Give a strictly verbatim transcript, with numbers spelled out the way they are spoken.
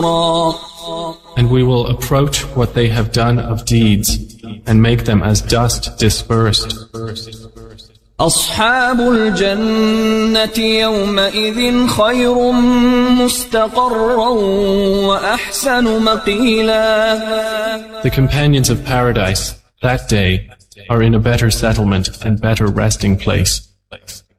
And we will approach what they have done of deeds and make them as dust dispersed. أصحاب الجنة يومئذ خير مستقرا وأحسن مقيلا. The companions of paradise that day are in a better settlement and better resting place.